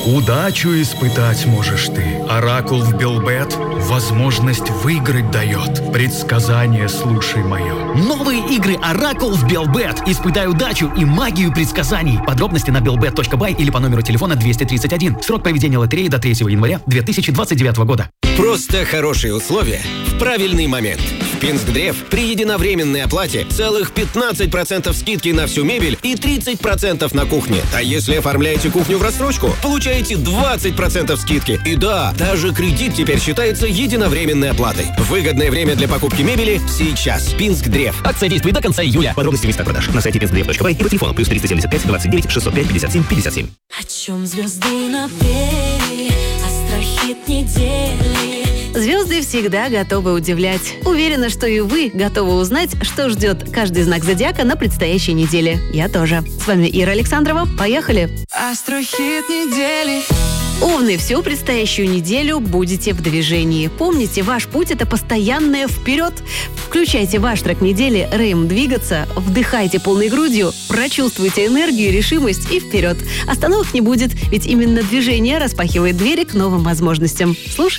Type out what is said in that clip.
Удачу испытать можешь ты. Оракул в Белбет возможность выиграть дает. Предсказание слушай мое. Новые игры Оракул в Белбет. Испытай удачу и магию предсказаний. Подробности на belbet.by или по номеру телефона 231. Срок проведения лотереи до 3 января 2029 года. Просто хорошие условия в правильный момент. В Пинскдрев при единовременной оплате целых 15% скидки на всю мебель и 30% на кухне. А если оформляете кухню в рассрочку, получаете 20% скидки. И да, даже кредит теперь считается единовременной оплатой. Выгодное время для покупки мебели сейчас. Пинскдрев. Акция действует до конца июля. Подробности места продаж на сайте pinsdrev.by и по телефону +375 29 605 57 57. О чем звезды напели, астрохит недели. Звезды всегда готовы удивлять. Уверена, что и вы готовы узнать, что ждет каждый знак зодиака на предстоящей неделе. Я тоже. С вами Ира Александрова. Поехали! Астрохит недели. Овны, всю предстоящую неделю будете в движении. Помните, ваш путь – это постоянное вперед. Включайте ваш трек недели «Рэйм двигаться», вдыхайте полной грудью, прочувствуйте энергию, решимость и вперед. Остановок не будет, ведь именно движение распахивает двери к новым возможностям. Слушай.